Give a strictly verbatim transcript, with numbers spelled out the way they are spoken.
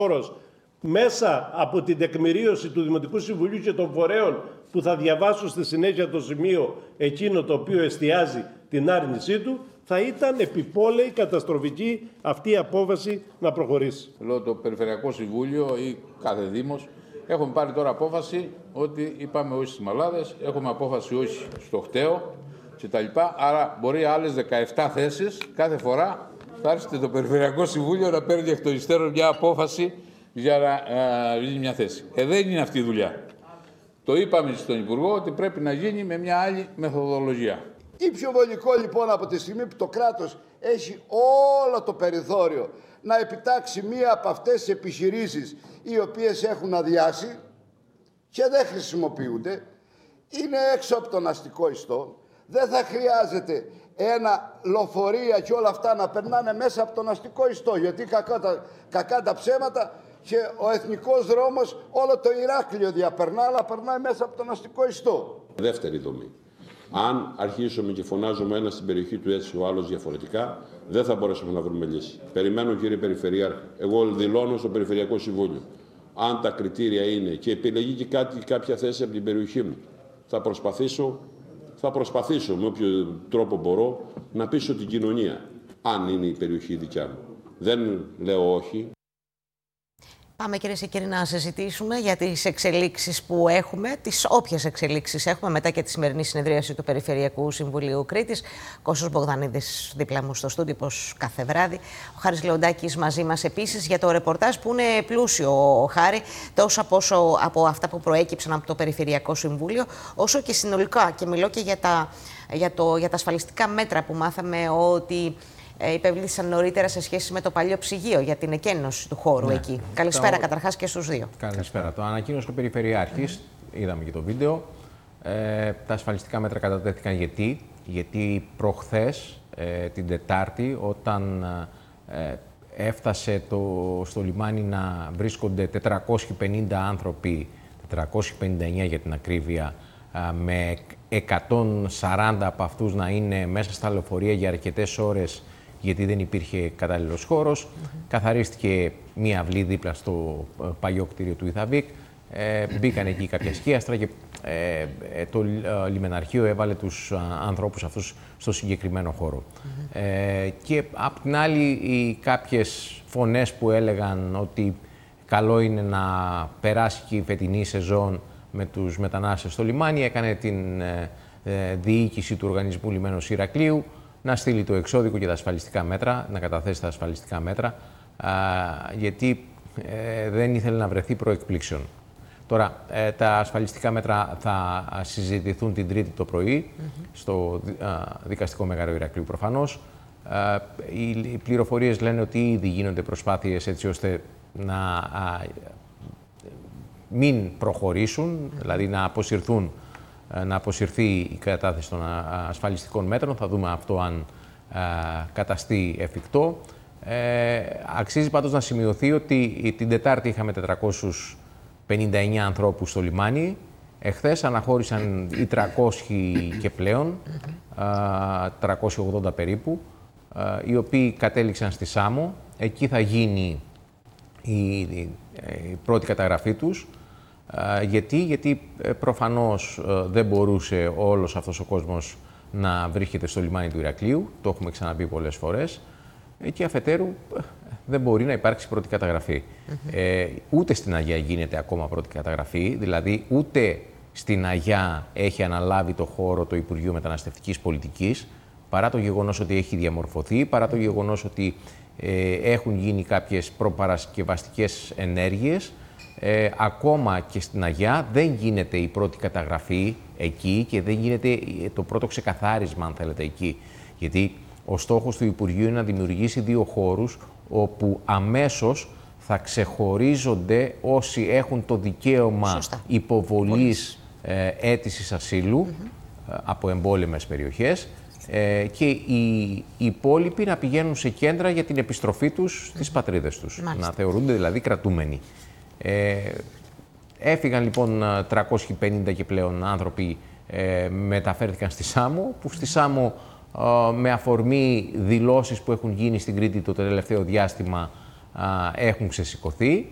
μέσα από την τεκμηρίωση του Δημοτικού Συμβουλίου και των φορέων που θα διαβάσω στη συνέχεια το σημείο εκείνο το οποίο εστιάζει την άρνησή του, θα ήταν επιπόλαιη, καταστροφική αυτή η απόφαση να προχωρήσει. Λέω το Περιφερειακό Συμβούλιο ή κάθε Δήμος έχουμε πάρει τώρα απόφαση ότι είπαμε όχι στις Μαλάδες, έχουμε απόφαση όχι στο Χταίο κτλ. Άρα μπορεί άλλες δεκαεπτά θέσεις κάθε φορά θα έρθει το Περιφερειακό Συμβούλιο να παίρνει εκ των υστέρων μια απόφαση για να γίνει μια θέση. Ε, δεν είναι αυτή η δουλειά. Το είπαμε στον Υπουργό ότι πρέπει να γίνει με μια άλλη μεθοδολογία. Τι πιο βολικό λοιπόν από τη στιγμή που το κράτος έχει όλο το περιθώριο να επιτάξει μία από αυτές τις επιχειρήσεις οι οποίες έχουν αδειάσει και δεν χρησιμοποιούνται, είναι έξω από τον αστικό ιστό, δεν θα χρειάζεται ένα λοφορεία και όλα αυτά να περνάνε μέσα από τον αστικό ιστό, γιατί κακά τα, κακά τα ψέματα και ο εθνικός δρόμος όλο το Ηράκλειο διαπερνά, αλλά περνάει μέσα από τον αστικό ιστό. Δεύτερη δομή. Αν αρχίσουμε και φωνάζουμε ένα στην περιοχή του έτσι, ο άλλος διαφορετικά, δεν θα μπορέσουμε να βρούμε λύση. Περιμένω, κύριε Περιφερειάρχη. Εγώ δηλώνω στο Περιφερειακό Συμβούλιο. Αν τα κριτήρια είναι και επιλεγεί και κάτι, κάποια θέση από την περιοχή μου, θα προσπαθήσω, θα προσπαθήσω με όποιο τρόπο μπορώ να πείσω την κοινωνία, αν είναι η περιοχή δικιά μου. Δεν λέω όχι. Πάμε, κυρίες και κύριοι, να συζητήσουμε για τις εξελίξεις που έχουμε, τις όποιες εξελίξεις έχουμε μετά και τη σημερινή συνεδρίαση του Περιφερειακού Συμβουλίου Κρήτης. Κώστας Μπογδανίδης δίπλα μου στο στούντιο, πως κάθε βράδυ. Ο Χάρης Λεοντάκης μαζί μας επίσης για το ρεπορτάζ που είναι πλούσιο, ο Χάρη, τόσο από, όσο, από αυτά που προέκυψαν από το Περιφερειακό Συμβούλιο, όσο και συνολικά. Και μιλώ και για τα, για το, για τα ασφαλιστικά μέτρα που μάθαμε ότι υπευλήθησαν νωρίτερα σε σχέση με το παλιό ψυγείο για την εκένωση του χώρου, ναι, εκεί. Καλησπέρα, το... καταρχάς και στους δύο. Καλησπέρα. Το ανακοίνωσε ο Περιφερειάρχης, mm-hmm. είδαμε και το βίντεο. Ε, τα ασφαλιστικά μέτρα κατατέθηκαν γιατί, γιατί προχθές, ε, την Τετάρτη, όταν ε, έφτασε το, στο λιμάνι να βρίσκονται τετρακόσιοι πενήντα άνθρωποι, τετρακόσιοι πενήντα εννέα για την ακρίβεια, με εκατόν σαράντα από αυτούς να είναι μέσα στα λεωφορεία για αρκετές ώρες, γιατί δεν υπήρχε κατάλληλος χώρος. Mm-hmm. Καθαρίστηκε μία αυλή δίπλα στο παλιό κτίριο του Ιθαβίκ. Ε, μπήκαν εκεί κάποια σκίαστρα και ε, το ε, λιμεναρχείο έβαλε τους α, ανθρώπους αυτούς στο συγκεκριμένο χώρο. Mm-hmm. Ε, και απ' την άλλη, οι κάποιες φωνές που έλεγαν ότι καλό είναι να περάσει και η φετινή σεζόν με τους μετανάστες στο λιμάνι, έκανε την ε, ε, διοίκηση του Οργανισμού Λιμένος Ηρακλείου να στείλει το εξώδικο και τα ασφαλιστικά μέτρα, να καταθέσει τα ασφαλιστικά μέτρα, α, γιατί ε, δεν ήθελε να βρεθεί προεκπλήξεων. Τώρα, ε, τα ασφαλιστικά μέτρα θα συζητηθούν την Τρίτη το πρωί, mm-hmm. στο α, Δικαστικό Μέγαρο Ηρακλείου προφανώς. Α, οι, οι πληροφορίες λένε ότι ήδη γίνονται προσπάθειες έτσι ώστε να α, μην προχωρήσουν, mm-hmm. δηλαδή να αποσυρθούν, να αποσυρθεί η κατάθεση των ασφαλιστικών μέτρων. Θα δούμε αυτό αν α, καταστεί εφικτό. Ε, αξίζει πάντως να σημειωθεί ότι την Τετάρτη είχαμε τετρακόσιους πενήντα εννέα ανθρώπους στο λιμάνι. Εχθές αναχώρησαν οι τριακόσιοι και πλέον, α, τριακόσιοι ογδόντα περίπου, α, οι οποίοι κατέληξαν στη Σάμο. Εκεί θα γίνει η, η, η πρώτη καταγραφή τους. Uh, γιατί, γιατί προφανώς uh, δεν μπορούσε όλος αυτός ο κόσμος να βρίσκεται στο λιμάνι του Ηρακλείου, το έχουμε ξαναπεί πολλές φορές, και αφετέρου uh, δεν μπορεί να υπάρξει πρώτη καταγραφή. Mm-hmm. Ε, ούτε στην Αγιά γίνεται ακόμα πρώτη καταγραφή, δηλαδή ούτε στην Αγιά έχει αναλάβει το χώρο το Υπουργείο Μεταναστευτικής Πολιτικής, παρά το γεγονός ότι έχει διαμορφωθεί, παρά το γεγονός ότι ε, έχουν γίνει κάποιες προπαρασκευαστικές ενέργειες. Ε, ακόμα και στην Αγιά δεν γίνεται η πρώτη καταγραφή εκεί και δεν γίνεται το πρώτο ξεκαθάρισμα, αν θέλετε, εκεί. Γιατί ο στόχος του Υπουργείου είναι να δημιουργήσει δύο χώρους όπου αμέσως θα ξεχωρίζονται όσοι έχουν το δικαίωμα Σωστά. υποβολής ε, αίτησης ασύλου mm-hmm. ε, από εμπόλεμες περιοχές ε, και οι, οι υπόλοιποι να πηγαίνουν σε κέντρα για την επιστροφή τους στις mm-hmm. πατρίδες τους. Μάλιστα. Να θεωρούνται δηλαδή κρατούμενοι. Ε, έφυγαν λοιπόν τριακόσιοι πενήντα και πλέον άνθρωποι, ε, μεταφέρθηκαν στη Σάμο, που στη Σάμο ε, με αφορμή δηλώσεις που έχουν γίνει στην Κρήτη το τελευταίο διάστημα ε, έχουν ξεσηκωθεί.